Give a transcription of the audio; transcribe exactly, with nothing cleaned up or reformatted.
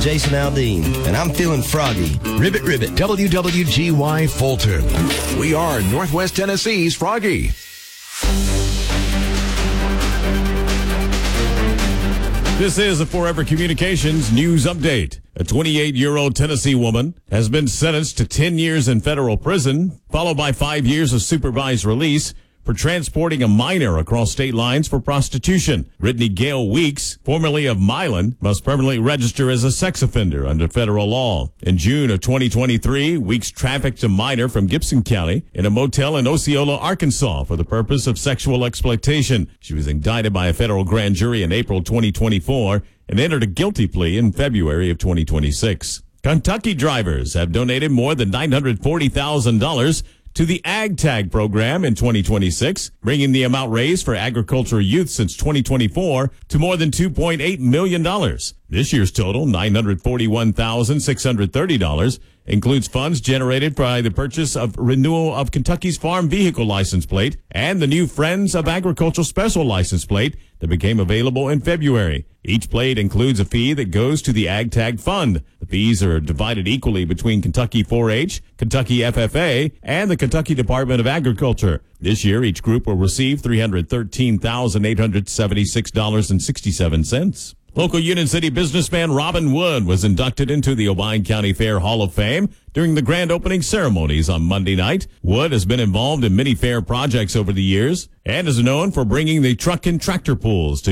Jason Aldean, and I'm feeling froggy. Ribbit, ribbit. W W G Y Fulton. We are Northwest Tennessee's Froggy. This is a Forever Communications news update. A twenty-eight-year-old Tennessee woman has been sentenced to ten years in federal prison, followed by five years of supervised release for transporting a minor across state lines for prostitution. Brittany Gale Weeks, formerly of Milan, must permanently register as a sex offender under federal law. In June of twenty twenty-three, Weeks trafficked a minor from Gibson County in a motel in Osceola, Arkansas for the purpose of sexual exploitation. She was indicted by a federal grand jury in April twenty twenty-four and entered a guilty plea in February of twenty twenty-six. Kentucky drivers have donated more than nine hundred forty thousand dollars to the Ag Tag program in twenty twenty-six, bringing the amount raised for agricultural youth since twenty twenty-four to more than two point eight million dollars. This year's total, nine hundred forty-one thousand six hundred thirty dollars, includes funds generated by the purchase of renewal of Kentucky's farm vehicle license plate and the new Friends of Agriculture special license plate that became available in February. Each plate includes a fee that goes to the Ag Tag Fund. The fees are divided equally between Kentucky four H, Kentucky F F A, and the Kentucky Department of Agriculture. This year, each group will receive three hundred thirteen thousand eight hundred seventy-six dollars and sixty-seven cents. Local Union City businessman Robin Wood was inducted into the Obion County Fair Hall of Fame during the grand opening ceremonies on Monday night. Wood has been involved in many fair projects over the years and is known for bringing the truck and tractor pulls to